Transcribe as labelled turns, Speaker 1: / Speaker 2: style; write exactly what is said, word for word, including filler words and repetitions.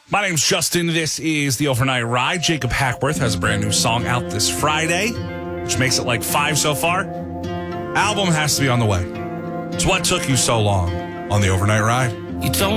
Speaker 1: My name's Justin. This is The Overnight Ride. Jacob Hackworth has a brand new song out this Friday, which makes it like five so far. Album has to be on the way. So what took you so long on The Overnight Ride?
Speaker 2: You don't